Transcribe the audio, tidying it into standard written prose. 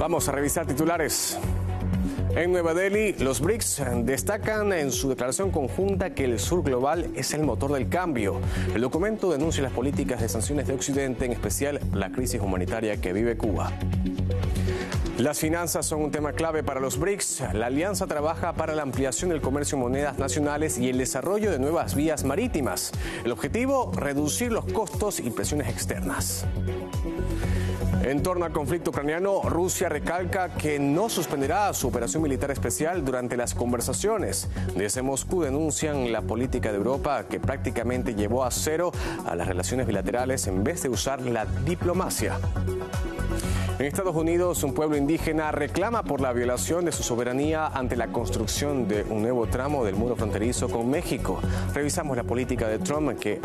Vamos a revisar titulares. En Nueva Delhi, los BRICS destacan en su declaración conjunta que el sur global es el motor del cambio. El documento denuncia las políticas de sanciones de Occidente, en especial la crisis humanitaria que vive Cuba. Las finanzas son un tema clave para los BRICS. La alianza trabaja para la ampliación del comercio en monedas nacionales y el desarrollo de nuevas vías marítimas. El objetivo, reducir los costos y presiones externas. En torno al conflicto ucraniano, Rusia recalca que no suspenderá su operación militar especial durante las conversaciones. Desde Moscú denuncian la política de Europa que prácticamente llevó a cero a las relaciones bilaterales en vez de usar la diplomacia. En Estados Unidos, un pueblo indígena reclama por la violación de su soberanía ante la construcción de un nuevo tramo del muro fronterizo con México. Revisamos la política de Trump que